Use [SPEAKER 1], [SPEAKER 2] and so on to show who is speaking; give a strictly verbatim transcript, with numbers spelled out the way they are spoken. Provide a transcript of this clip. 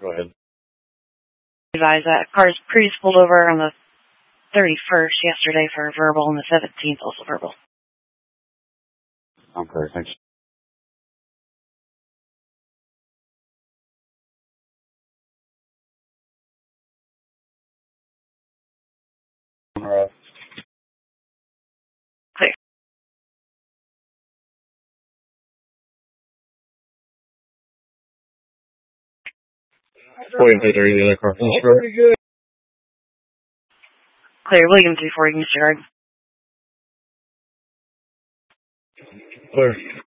[SPEAKER 1] Go ahead.
[SPEAKER 2] Advise that cars previously pulled over on the thirty-first yesterday for verbal and the seventeenth also verbal.
[SPEAKER 1] Okay, thanks. Alright.
[SPEAKER 2] Clear.
[SPEAKER 1] William, hey, there, the other car. Oh, pretty good.
[SPEAKER 2] Clear. William three forty, Mister Guard.
[SPEAKER 1] Clear.